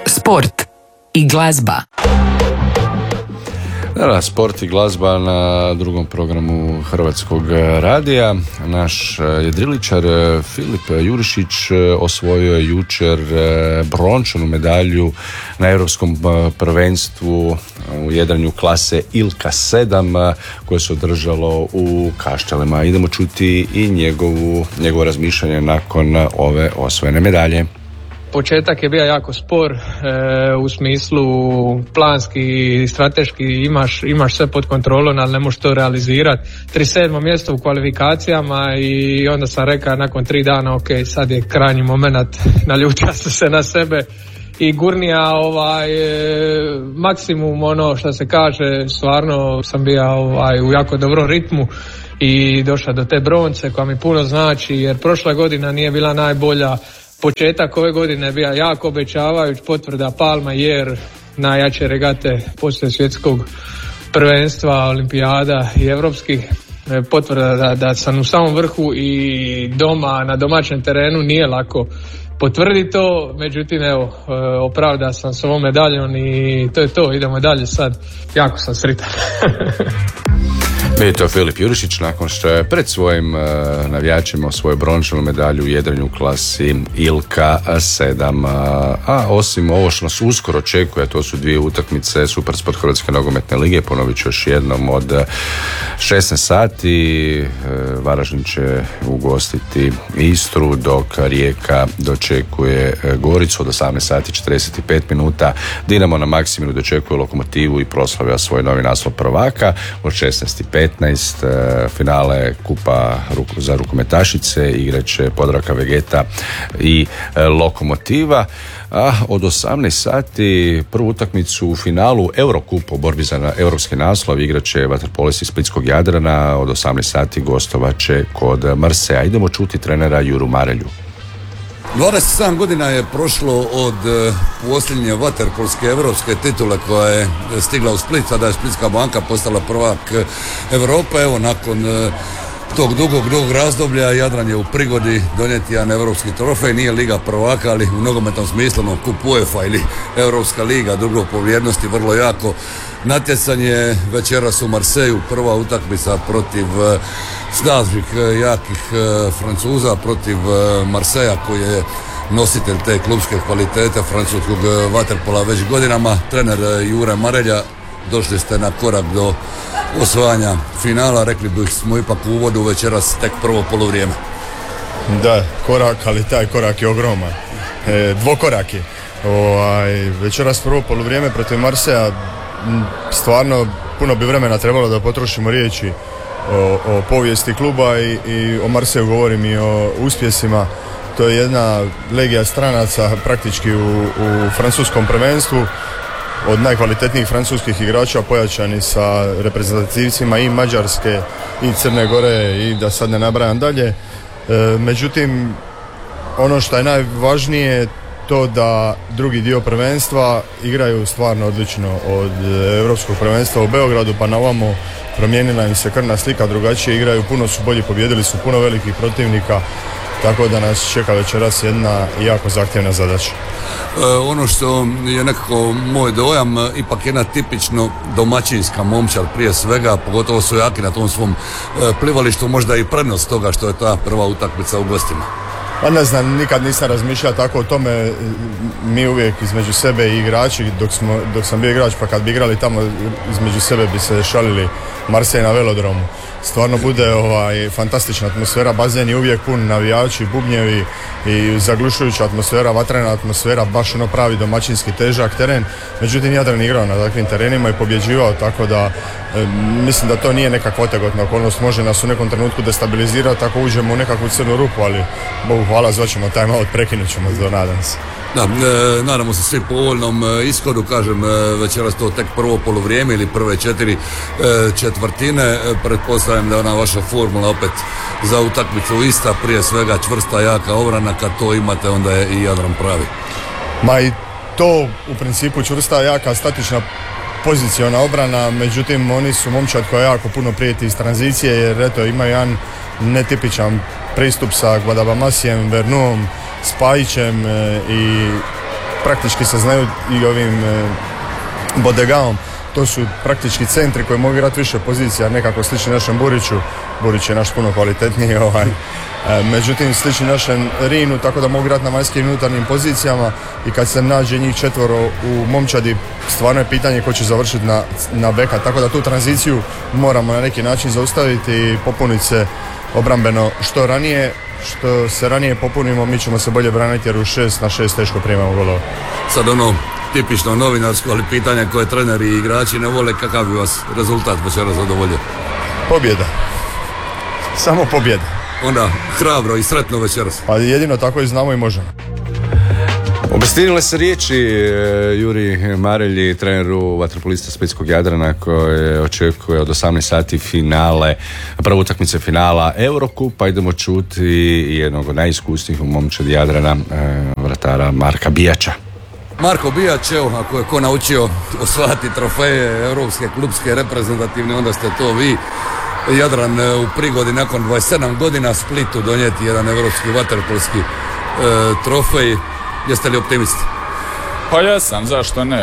Sport i glazba. Sport i glazba na drugom programu Hrvatskog radija. Naš jedriličar Filip Jurišić osvojio je jučer brončanu medalju na Europskom prvenstvu u jedranju klase Ilka 7 koje se održalo u Kaštelima. Idemo čuti i njegovo razmišljanje nakon ove osvojene medalje. Početak je bio jako spor u smislu planski i strateški, imaš sve pod kontrolom, ali ne možeš to realizirati. 37. mjesto u kvalifikacijama i onda sam rekao nakon 3 dana ok, sad je krajnji moment, naljutio sam se na sebe i gurnija maksimum ono što se kaže, stvarno sam bio u jako dobrom ritmu i došao do te bronce koja mi puno znači jer prošla godina nije bila najbolja. Početak ove godine je bio jako obećavajuć, potvrda Palma jer najjače regate poslije svjetskog prvenstva, olimpijada i evropskih, potvrda da sam u samom vrhu i doma na domaćem terenu nije lako potvrditi to, međutim evo opravda sam s ovom medaljom i to je to, idemo dalje sad, jako sam sretan. I to je Filip Jurišić nakon što je pred svojim navijačima osvojio brončanu medalju u jedranju u klasi Ilka 7. A osim ovo što nas uskoro očekuje, to su 2 utakmice Supersport Hrvatske nogometne lige, ponovit ću još jednom od 16 sati. Varaždin će ugostiti Istru, dok Rijeka dočekuje Goricu od 18 sati 45 minuta. Dinamo na Maksimiru dočekuje Lokomotivu i proslavlja svoj novi naslov prvaka od 16:15. Finale kupa za rukometašice igraće Podravka Vegeta i Lokomotiva. A od 18 sati prvu utakmicu u finalu Eurokupa u borbi za europski naslov igraće vaterpolisti Splitskog Jadrana. Od 18 sati gostovaće kod Marseja. Idemo čuti trenera Juru Marelju. 27 godina je prošlo od posljednje vaterpolske evropske titule koja je stigla u Split, sada je Splitska banka postala prvak Europe. Evo nakon tog dugog razdoblja Jadran je u prigodi donijeti jedan evropski trofej, nije Liga prvaka, ali u nogometnom smislu kup UEFA ili Europska liga, drugo po vrijednosti, vrlo jako natjecanje. Večeras u Marseju prva utakmica protiv snažnih, jakih Francuza, protiv Marseja koji je nositelj te klubske kvalitete francuskog vaterpola već godinama. Trener Jure Marelja, došli ste na korak do osvajanja finala, rekli bismo ipak u uvodu večeras tek prvo poluvrijeme. Da, korak, ali taj korak je ogroman. Dvokorak je. Večeras prvo poluvrijeme protiv Marseja, stvarno puno bi vremena trebalo da potrošimo riječi o povijesti kluba i o Marseju govorim i o uspjesima. To je jedna legija stranaca praktički u francuskom prvenstvu, od najkvalitetnijih francuskih igrača pojačani sa reprezentativcima i Mađarske i Crne Gore i da sad ne nabrajam dalje. Međutim, ono što je najvažnije to da drugi dio prvenstva igraju stvarno odlično. Od europskog prvenstva u Beogradu pa na ovamo promijenila im se krvna slika, drugačije igraju, puno su bolji, pobjedili su puno velikih protivnika, tako da nas čeka večeras jedna jako zahtjevna zadaća. Ono što je nekako moj dojam, ipak jedna tipično domaćinska momčad prije svega, pogotovo su jaki na tom svom plivalištu, možda i prednost toga što je ta prva utakmica u gostima. Pa ne znam, nikad nisam razmišljao tako o tome. Mi uvijek između sebe i igrači, dok sam bio igrač, pa kad bi igrali tamo između sebe bi se šalili Marsej na velodromu. Stvarno bude fantastična atmosfera, bazen je uvijek pun, navijači, bubnjevi i zaglušujuća atmosfera, vatrena atmosfera, baš ono pravi domaćinski težak teren. Međutim, Jadran igrao na takvim terenima i pobjeđivao, tako da mislim da to nije nekakva otegotna okolnost, može nas u nekom trenutku destabilizirati ako uđemo u nekakvu crnu rupu, ali Bogu hvala, zvaćemo time out, prekinut ćemo to, nadam se. Da, nadamo se svi povoljnom ishodu, kažem, večeras to tek prvo poluvrijeme ili prve 4 četvrtine. Pretpostavljam da je ona vaša formula opet za utakmicu ista, prije svega čvrsta, jaka obrana, kad to imate onda je i Jadran pravi. Ma i to u principu čvrsta, jaka, statična poziciona obrana, međutim oni su momčad koja jako puno prijeti iz tranzicije jer eto imaju jedan netipičan pristup sa Guadabamasijem, Vernuom, Spajićem i praktički se znaju i ovim bodegaom. To su praktički centri koji mogu igrati više pozicija, nekako slični našem Buriću. Burić je naš puno kvalitetniji, međutim slični našem Rinu, tako da mogu igrati na vanjskim i unutarnjim pozicijama i kad se nađe njih 4 u momčadi, stvarno je pitanje ko će završiti na beka, tako da tu tranziciju moramo na neki način zaustaviti i popuniti se obrambeno što ranije. Što se ranije popunimo, mi ćemo se bolje braniti jer u 6-6 teško primamo golova. Sad tipično novinarsko, ali pitanje koje treneri i igrači ne vole, kakav bi vas rezultat večeras zadovoljio? Pobjeda. Samo pobjeda. Onda hrabro i sretno večeras. Pa jedino tako i znamo i možemo. Obistinile se riječi Juri Marelji, treneru vaterpolista Splitskog Jadrana, koji očekuje od 18 sati finale, prvu utakmice finala Eurokupa. Idemo čuti jednog od najiskusnijih u momčadi Jadrana, vratara Marka Bijača. Marko Bijać, evo, ako je ko naučio osvajati trofeje europske, klubske, reprezentativne, onda ste to vi. Jadran u prigodi nakon 27 godina Splitu donijeti jedan europski vaterpolski trofej. Jeste li optimisti? Pa jesam, zašto ne,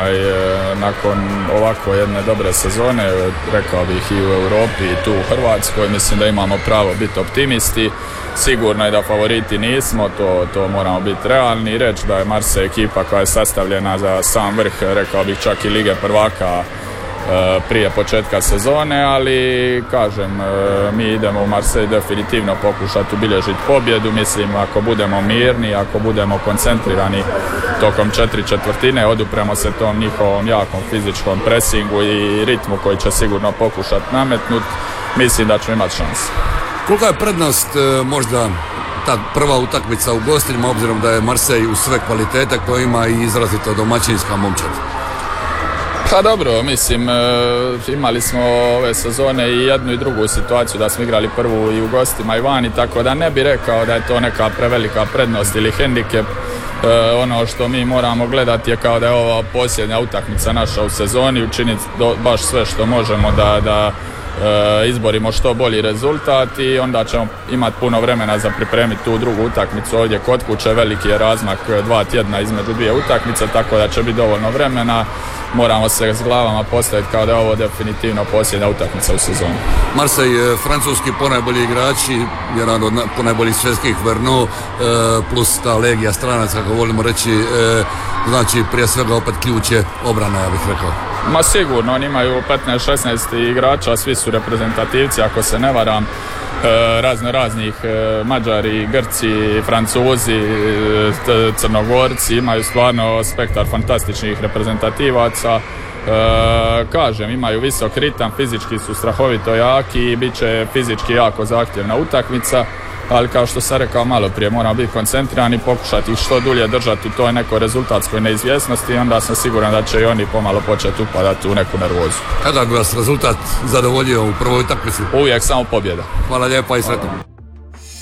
nakon ovako jedne dobre sezone, rekao bih i u Europi i tu u Hrvatskoj, mislim da imamo pravo biti optimisti. Sigurno je da favoriti nismo, to moramo biti realni i reći da je Marseille ekipa koja je sastavljena za sam vrh, rekao bih čak i Lige prvaka prije početka sezone, ali kažem, mi idemo u Marseille definitivno pokušati ubilježiti pobjedu. Mislim, ako budemo mirni, ako budemo koncentrirani tokom 4/4, odupremo se tom njihovom jakom fizičkom presingu i ritmu koji će sigurno pokušati nametnuti, mislim da ćemo imati šanse. Kolika je prednost možda ta prva utakmica u gostima, obzirom da je Marseille u sve kvalitete koje ima i izrazito domaćinska momčad? Pa dobro, mislim, imali smo ove sezone i jednu i drugu situaciju da smo igrali prvu i u gostima i vani, tako da ne bi rekao da je to neka prevelika prednost ili hendikep. Ono što mi moramo gledati je kao da je ova posljednja utakmica naša u sezoni, učiniti baš sve što možemo da izborimo što bolji rezultat i onda ćemo imati puno vremena za pripremiti tu drugu utakmicu ovdje kod kuće. Veliki je razmak 2 tjedna između 2 utakmice, tako da će biti dovoljno vremena. Moramo se s glavama postaviti kao da je ovo definitivno posljednja utakmica u sezoni. Marseille, francuski ponajbolji igrači, jedan od ponajboljih svjetskih Verno, plus ta legija stranaca, kako volimo reći, znači prije svega opet ključ je obrana, ja bih rekao. Ma sigurno, oni imaju 15-16 igrača, svi su reprezentativci, ako se ne varam, raznih Mađari, Grci, Francuzi, Crnogorci, imaju stvarno spektar fantastičnih reprezentativaca. Kažem, imaju visok ritam, fizički su strahovito jaki i bit će fizički jako zahtjevna utakmica, ali kao što sam rekao malo prije, moramo biti koncentrirani, pokušati ih što dulje držati u toj nekoj rezultatskoj neizvjesnosti i onda sam siguran da će i oni pomalo početi upadati u neku nervozu. Kada bi vas rezultat zadovoljio u prvoj utakmici? Uvijek samo pobjeda. Hvala lijepa i sretno.